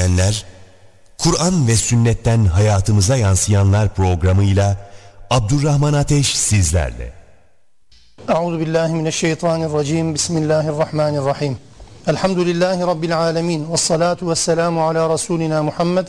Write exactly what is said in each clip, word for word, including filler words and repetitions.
dinleyenler, Kur'an ve sünnetten hayatımıza yansıyanlar programıyla Abdurrahman Ateş sizlerle. Euzubillahimineşşeytanirracim. Bismillahirrahmanirrahim. Elhamdülillahi Rabbil alemin. Vessalatu vesselamu ala Resulina Muhammed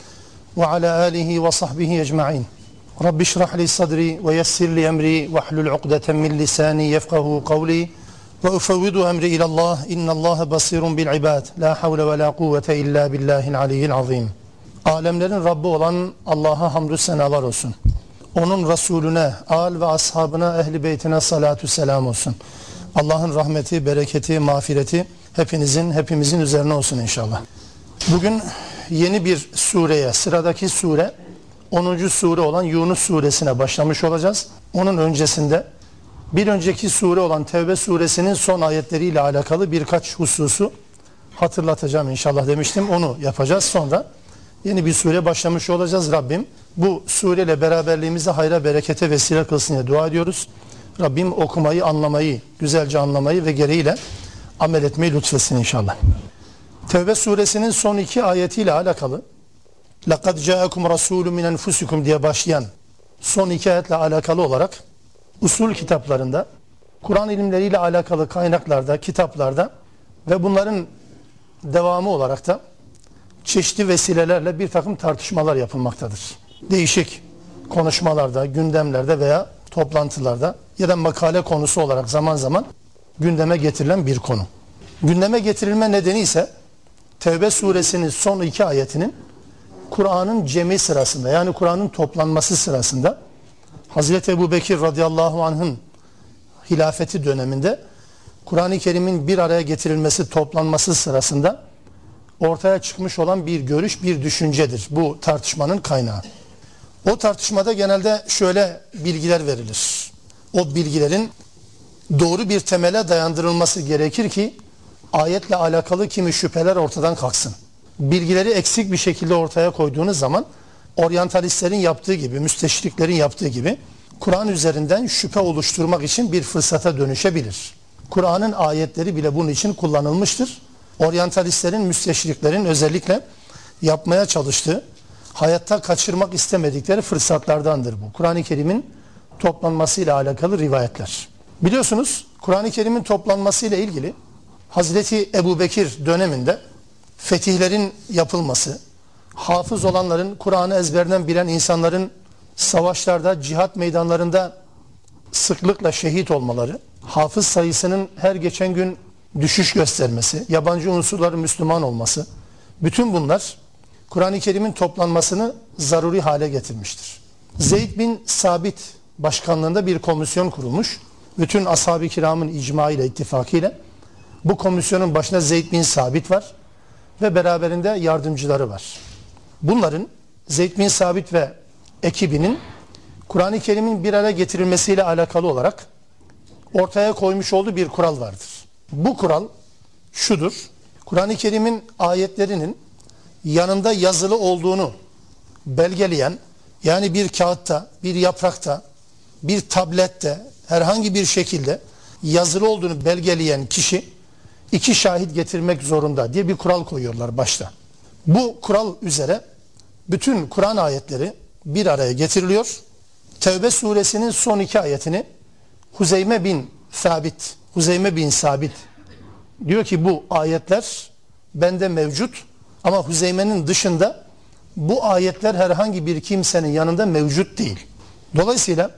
ve ala alihi ve sahbihi ecma'in. Rabbi şrah li sadri ve yessir li emri ve hlul uqdeten min lisani yefkahu kavli ve ufevvidu emri ilallah. İnnallâhe basirun bil ibad. La havle ve la kuvvete illa billahil aliyyil azim. Alemlerin Rabbi olan Allah'a hamdü senalar olsun. Onun Resulüne, âl ve ashabına, ehli beytine salatu selam olsun. Allah'ın rahmeti, bereketi, mağfireti hepinizin, hepimizin üzerine olsun inşallah. Bugün yeni bir sureye, sıradaki sure onuncu sure olan Yunus suresine başlamış olacağız. Onun öncesinde bir önceki sure olan Tevbe suresinin son ayetleriyle alakalı birkaç hususu hatırlatacağım inşallah demiştim. Onu yapacağız. Sonra yeni bir sure başlamış olacağız. Rabbim bu sureyle beraberliğimizi hayra, berekete vesile kılsın diye dua ediyoruz. Rabbim okumayı, anlamayı, güzelce anlamayı ve gereğiyle amel etmeyi lütfetsin inşallah. Tevbe suresinin son iki ayetiyle alakalı لَقَدْ جَاءَكُمْ رَسُولٌ مِنْ أَنْفُسِكُمْ diye başlayan son iki ayetle alakalı olarak usul kitaplarında, Kur'an ilimleriyle alakalı kaynaklarda, kitaplarda ve bunların devamı olarak da çeşitli vesilelerle bir takım tartışmalar yapılmaktadır. Değişik konuşmalarda, gündemlerde veya toplantılarda ya da makale konusu olarak zaman zaman gündeme getirilen bir konu. Gündeme getirilme nedeni ise Tevbe suresinin son iki ayetinin Kur'an'ın cemi sırasında, yani Kur'an'ın toplanması sırasında Hazreti Ebubekir radıyallahu anh'ın hilafeti döneminde Kur'an-ı Kerim'in bir araya getirilmesi, toplanması sırasında ortaya çıkmış olan bir görüş, bir düşüncedir bu tartışmanın kaynağı. O tartışmada genelde şöyle bilgiler verilir. O bilgilerin doğru bir temele dayandırılması gerekir ki ayetle alakalı kimi şüpheler ortadan kalksın. Bilgileri eksik bir şekilde ortaya koyduğunuz zaman oryantalistlerin yaptığı gibi, müsteşriklerin yaptığı gibi Kur'an üzerinden şüphe oluşturmak için bir fırsata dönüşebilir. Kur'an'ın ayetleri bile bunun için kullanılmıştır. Oryantalistlerin, müsteşriklerin özellikle yapmaya çalıştığı, hayatta kaçırmak istemedikleri fırsatlardandır bu. Kur'an-ı Kerim'in toplanmasıyla alakalı rivayetler. Biliyorsunuz Kur'an-ı Kerim'in toplanmasıyla ilgili Hazreti Ebubekir döneminde fetihlerin yapılması, hafız olanların, Kur'an'ı ezberden bilen insanların savaşlarda, cihat meydanlarında sıklıkla şehit olmaları, hafız sayısının her geçen gün düşüş göstermesi, yabancı unsurların Müslüman olması, bütün bunlar Kur'an-ı Kerim'in toplanmasını zaruri hale getirmiştir. Zeyd bin Sabit başkanlığında bir komisyon kurulmuş. Bütün ashab-ı kiramın icmaıyla, ittifakıyla bu komisyonun başında Zeyd bin Sabit var ve beraberinde yardımcıları var. Bunların, Zeyd bin Sabit ve ekibinin Kur'an-ı Kerim'in bir araya getirilmesiyle alakalı olarak ortaya koymuş olduğu bir kural vardır. Bu kural şudur: Kur'an-ı Kerim'in ayetlerinin yanında yazılı olduğunu belgeleyen, yani bir kağıtta, bir yaprakta, bir tablette herhangi bir şekilde yazılı olduğunu belgeleyen kişi iki şahit getirmek zorunda diye bir kural koyuyorlar başta. Bu kural üzere bütün Kur'an ayetleri bir araya getiriliyor. Tevbe suresinin son iki ayetini Huzeyme bin Sabit, Huzeyme bin Sabit diyor ki bu ayetler bende mevcut ama Huzeyme'nin dışında bu ayetler herhangi bir kimsenin yanında mevcut değil. Dolayısıyla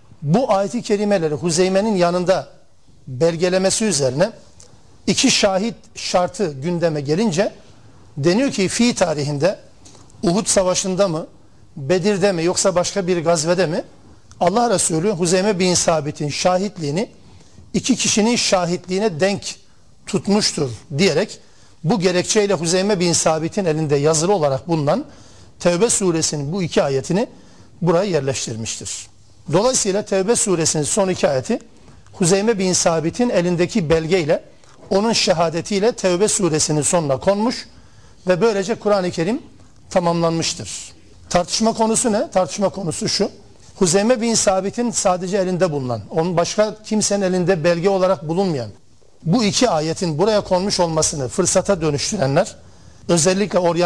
bu ayet-i kerimeleri Huzeyme'nin yanında belgelemesi üzerine iki şahit şartı gündeme gelince deniyor ki fi tarihinde Uhud Savaşı'nda mı, Bedir'de mi yoksa başka bir gazvede mi Allah Resulü Huzeyme bin Sabit'in şahitliğini iki kişinin şahitliğine denk tutmuştur diyerek bu gerekçeyle Huzeyme bin Sabit'in elinde yazılı olarak bulunan Tevbe suresinin bu iki ayetini buraya yerleştirmiştir. Dolayısıyla Tevbe suresinin son iki ayeti Huzeyme bin Sabit'in elindeki belgeyle, onun şehadetiyle Tevbe suresinin sonuna konmuş ve böylece Kur'an-ı Kerim tamamlanmıştır. Tartışma konusu ne? Tartışma konusu şu: Huzeyme bin Sabit'in sadece elinde bulunan, onun başka kimsenin elinde belge olarak bulunmayan bu iki ayetin buraya konmuş olmasını fırsata dönüştürenler, özellikle oryan